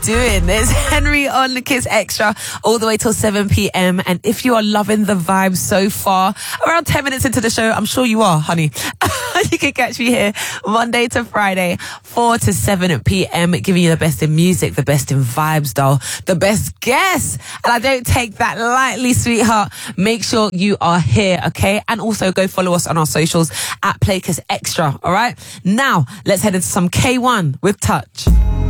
Doing this, Henry on the Kiss Extra all the way till 7 p.m. And if you are loving the vibe so far, around 10 minutes into the show, I'm sure you are, honey. You can catch me here Monday to Friday, 4 to 7 p.m. giving you the best in music, the best in vibes, though, the best guests. And I don't take that lightly, sweetheart. Make sure you are here, okay? And also go follow us on our socials at Play Kiss Extra, all right? Now, let's head into some K1 with Touch.